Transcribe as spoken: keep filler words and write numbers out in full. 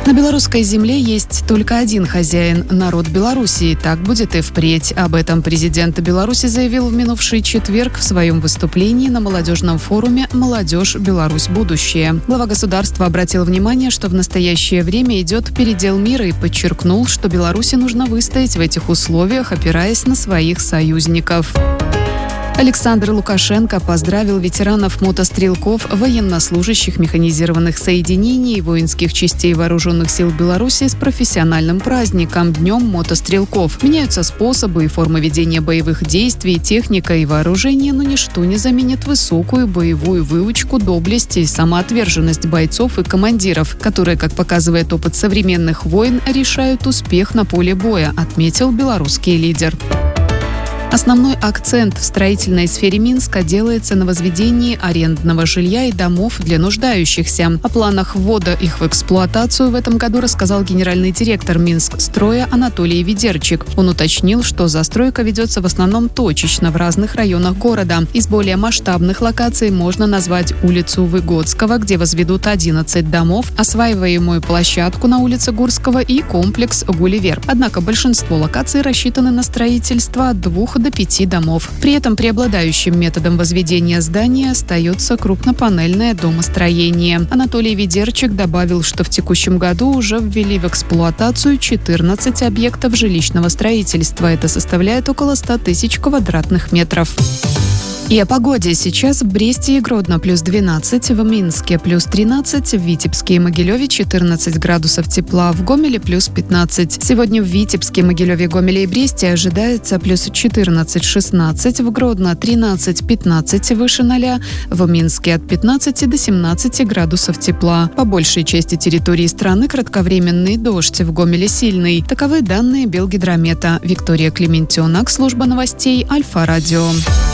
На белорусской земле есть только один хозяин – народ Белоруссии. Так будет и впредь. Об этом президент Беларуси заявил в минувший четверг в своем выступлении на молодежном форуме «Молодежь. Беларусь. Будущее». Глава государства обратил внимание, что в настоящее время идет передел мира и подчеркнул, что Беларуси нужно выстоять в этих условиях, опираясь на своих союзников. Александр Лукашенко поздравил ветеранов-мотострелков, военнослужащих механизированных соединений и воинских частей вооруженных сил Беларуси с профессиональным праздником – Днем мотострелков. Меняются способы и формы ведения боевых действий, техника и вооружение, но ничто не заменит высокую боевую выучку, доблесть и самоотверженность бойцов и командиров, которые, как показывает опыт современных войн, решают успех на поле боя, отметил белорусский лидер. Основной акцент в строительной сфере Минска делается на возведении арендного жилья и домов для нуждающихся. О планах ввода их в эксплуатацию в этом году рассказал генеральный директор Минскстроя Анатолий Ведерчик. Он уточнил, что застройка ведется в основном точечно в разных районах города. Из более масштабных локаций можно назвать улицу Выгодского, где возведут одиннадцать домов, осваиваемую площадку на улице Гурского и комплекс Гулливер. Однако большинство локаций рассчитаны на строительство от двух до пяти домов. При этом преобладающим методом возведения здания остается крупнопанельное домостроение. Анатолий Ведерчик добавил, что в текущем году уже ввели в эксплуатацию четырнадцать объектов жилищного строительства. Это составляет около ста тысяч квадратных метров. И о погоде. Сейчас в Бресте и Гродно плюс двенадцать, в Минске плюс тринадцать, в Витебске и Могилеве четырнадцать градусов тепла, в Гомеле плюс пятнадцать. Сегодня в Витебске, Могилеве, Гомеле и Бресте ожидается плюс четырнадцать-шестнадцать, в Гродно тринадцать-пятнадцать выше ноля, в Минске от пятнадцати до семнадцати градусов тепла. По большей части территории страны кратковременный дождь, в Гомеле сильный. Таковы данные Белгидромета. Виктория Клементьонок, служба новостей Альфа-Радио.